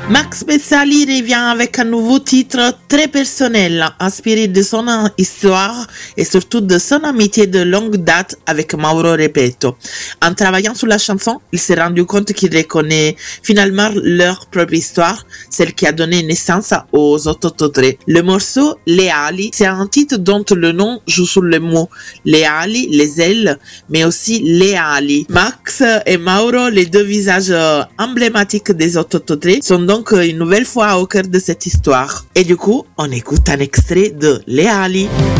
Max Pezzali revient avec un nouveau titre très personnel, inspiré de son histoire et surtout de son amitié de longue date avec Mauro Repetto. En travaillant sur la chanson, il s'est rendu compte qu'il reconnaît finalement leur propre histoire, celle qui a donné naissance aux 883. Le morceau Les Ali, c'est un titre dont le nom joue sur le mot les ali, les ailes, mais aussi les ali. Max et Mauro, les deux visages emblématiques des 883, sont donc une nouvelle fois au cœur de cette histoire. Et du coup, on écoute un extrait de Les Ali.